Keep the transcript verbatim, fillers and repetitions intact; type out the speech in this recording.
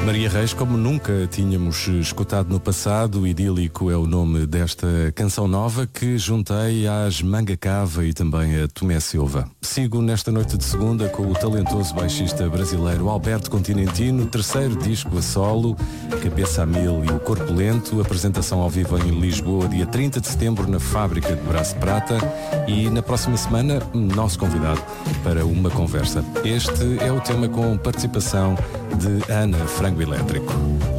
Maria Reis, como nunca tínhamos escutado no passado, Idílico é o nome desta canção nova que juntei às Manga Cava e também a Tomé Silva. Sigo nesta noite de segunda com o talentoso baixista brasileiro Alberto Continentino, terceiro disco a solo, Cabeça a Mil e o Corpo Lento, apresentação ao vivo em Lisboa, dia trinta de setembro, na Fábrica de Braço Prata, e na próxima semana, nosso convidado para uma conversa. Este é o tema com participação de Ana Frango Elétrico.